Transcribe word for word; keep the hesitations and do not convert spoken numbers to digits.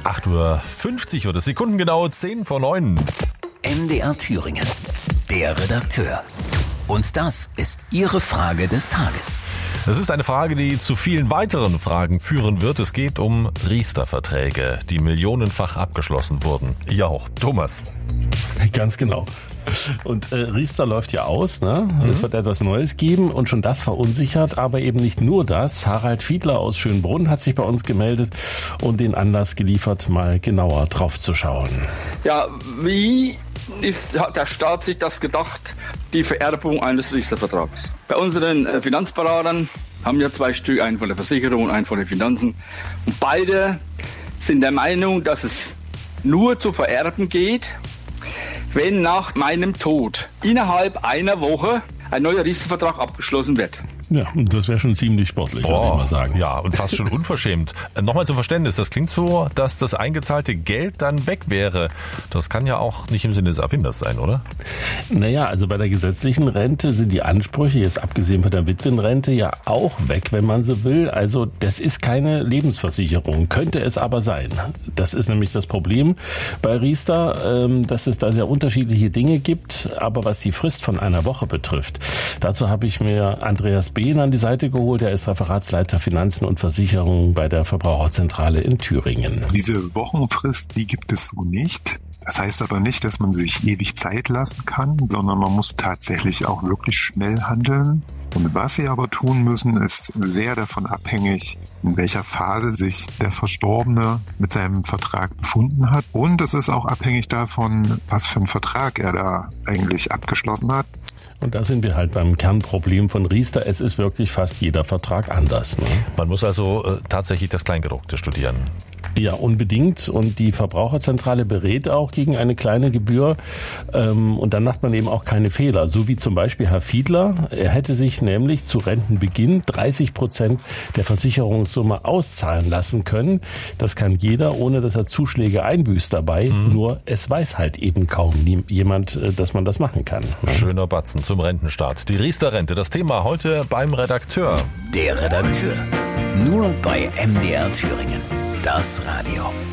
acht Uhr fünfzig oder Sekunden genau, zehn vor neun. M D R Thüringen, der Redakteur. Und das ist Ihre Frage des Tages. Das ist eine Frage, die zu vielen weiteren Fragen führen wird. Es geht um Riester-Verträge, die millionenfach abgeschlossen wurden. Ja auch. Thomas. Ganz genau. Und äh, Riester läuft ja aus, ne? Mhm. Es wird etwas Neues geben und schon das verunsichert, aber eben nicht nur das. Harald Fiedler aus Schönbrunn hat sich bei uns gemeldet und den Anlass geliefert, mal genauer drauf zu schauen. Ja, wie ist, hat der Staat sich das gedacht, die Vererbung eines Riester-Vertrags? Bei unseren äh, Finanzberatern haben wir zwei Stück, einen von der Versicherung und einen von den Finanzen. Und beide sind der Meinung, dass es nur zu vererben geht, wenn nach meinem Tod innerhalb einer Woche ein neuer Riester-Vertrag abgeschlossen wird. Ja, das wäre schon ziemlich sportlich, würde ich mal sagen. Ja, und fast schon unverschämt. Nochmal zum Verständnis, das klingt so, dass das eingezahlte Geld dann weg wäre. Das kann ja auch nicht im Sinne des Erfinders sein, oder? Naja, also bei der gesetzlichen Rente sind die Ansprüche, jetzt abgesehen von der Witwenrente, ja auch weg, wenn man so will. Also das ist keine Lebensversicherung, könnte es aber sein. Das ist nämlich das Problem bei Riester, dass es da sehr unterschiedliche Dinge gibt. Aber was die Frist von einer Woche betrifft, dazu habe ich mir Andreas Behn an die Seite geholt. Er ist Referatsleiter Finanzen und Versicherungen bei der Verbraucherzentrale in Thüringen. Diese Wochenfrist, die gibt es so nicht. Das heißt aber nicht, dass man sich ewig Zeit lassen kann, sondern man muss tatsächlich auch wirklich schnell handeln. Und was Sie aber tun müssen, ist sehr davon abhängig, in welcher Phase sich der Verstorbene mit seinem Vertrag befunden hat. Und es ist auch abhängig davon, was für einen Vertrag er da eigentlich abgeschlossen hat. Und da sind wir halt beim Kernproblem von Riester. Es ist wirklich fast jeder Vertrag anders. Ne? Man muss also äh, tatsächlich das Kleingedruckte studieren. Ja, unbedingt. Und die Verbraucherzentrale berät auch gegen eine kleine Gebühr. Ähm, und dann macht man eben auch keine Fehler. So wie zum Beispiel Herr Fiedler. Er hätte sich nämlich zu Rentenbeginn dreißig Prozent der Versicherungssumme auszahlen lassen können. Das kann jeder, ohne dass er Zuschläge einbüßt dabei. Mhm. Nur es weiß halt eben kaum jemand, dass man das machen kann. Schöner Batzen zum Rentenstart. Die Riester-Rente, das Thema heute beim Redakteur. Der Redakteur. Nur bei M D R Thüringen. Das Radio.